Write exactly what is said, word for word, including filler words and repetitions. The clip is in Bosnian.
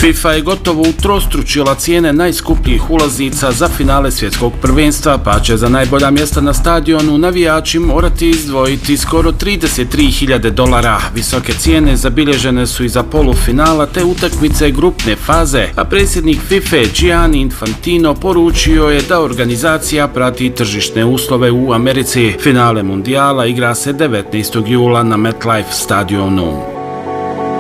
FIFA je gotovo utrostručila cijene najskupljih ulaznica za finale svjetskog prvenstva, pa će za najbolja mjesta na stadionu navijači morati izdvojiti skoro trideset tri hiljade dolara. Visoke cijene zabilježene su i za polufinala te utakmice grupne faze, a predsjednik FIFA Gianni Infantino poručio je da organizacija prati tržišne uslove u Americi. Finale mundijala igra se devetnaestog jula na MetLife stadionu.